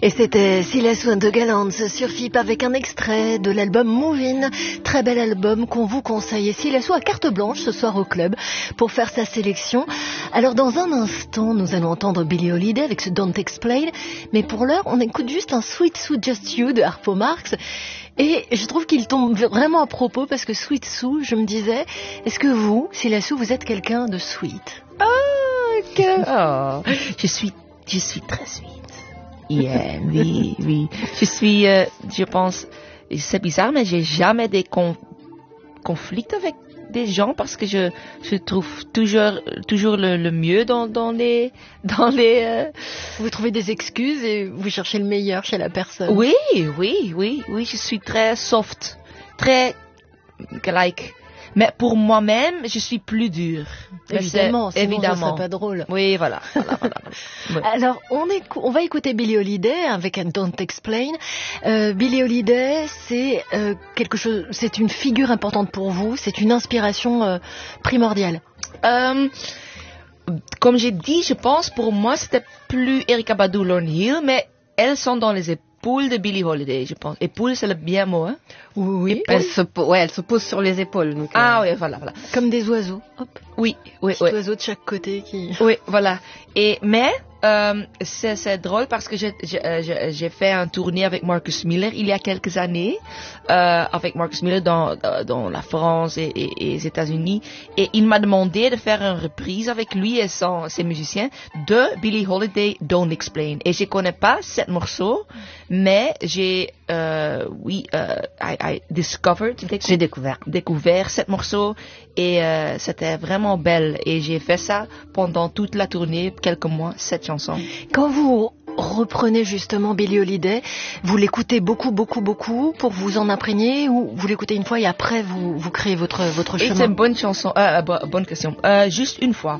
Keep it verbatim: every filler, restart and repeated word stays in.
Et c'était Silas and the Gallants sur F I P avec un extrait de l'album Movin', très bel album qu'on vous conseille. Et Silas a carte blanche ce soir au club pour faire sa sélection. Alors dans un instant, nous allons entendre Billie Holiday avec ce Don't Explain, mais pour l'heure, on écoute juste un Sweet Sue Just You de Harpo Marx. Et je trouve qu'il tombe vraiment à propos parce que Sweet Sue, je me disais, est-ce que vous, Silas, vous êtes quelqu'un de sweet? Oh, que... oh, je suis, je suis très sweet. Yeah, oui, oui. Je suis, euh, je pense, c'est bizarre, mais j'ai jamais des con- conflits avec des gens parce que je, je trouve toujours, toujours le, le mieux dans, dans les, dans les. Euh... Vous trouvez des excuses et vous cherchez le meilleur chez la personne. Oui, oui, oui, oui. Je suis très soft, très, like. Mais pour moi-même, je suis plus dure. Évidemment, sinon évidemment. ça serait pas drôle. Oui, voilà. voilà, voilà, voilà. Ouais. Alors, on, écou- on va écouter Billie Holiday avec un Don't Explain. Euh, Billie Holiday, c'est euh, quelque chose, c'est une figure importante pour vous, c'est une inspiration euh, primordiale. Euh, comme j'ai dit, je pense pour moi c'était plus Erykah Badu, Lauryn Hill, mais elles sont dans les épaules de Billie Holiday, je pense. Épaule, c'est le bien mot, hein? Oui, elle se, po- ouais, elle se pose sur les épaules. Donc, ah euh... oui, voilà, voilà. Comme des oiseaux. Hop. Oui, oui, Petit oui. oiseau de chaque côté qui. Oui, voilà. Et mais euh, c'est, c'est drôle parce que j'ai, j'ai, j'ai, j'ai fait un tournée avec Marcus Miller il y a quelques années, euh, avec Marcus Miller dans, dans la France et, et, et les États-Unis, et il m'a demandé de faire une reprise avec lui et son, ses musiciens de Billie Holiday, Don't Explain. Et je connais pas ce morceau, mais j'ai euh, oui, euh, I, I discovered, décou- j'ai découvert, découvert ce morceau et euh, c'était vraiment belle. Et j'ai fait ça pendant toute la tournée, quelques mois, cette chanson. Quand vous reprenez justement Billie Holiday, vous l'écoutez beaucoup, beaucoup, beaucoup pour vous en imprégner ou vous l'écoutez une fois et après vous, vous créez votre, votre chemin? Et c'est une bonne chanson, euh, bonne question. Euh, juste une fois.